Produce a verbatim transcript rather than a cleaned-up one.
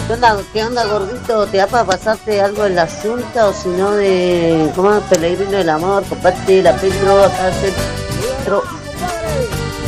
¿Qué onda, qué onda, gordito? ¿Te da para pasarte algo en la Junta o si no de, cómo es, Pellegrino del Amor? Comparte la Petro, acá centro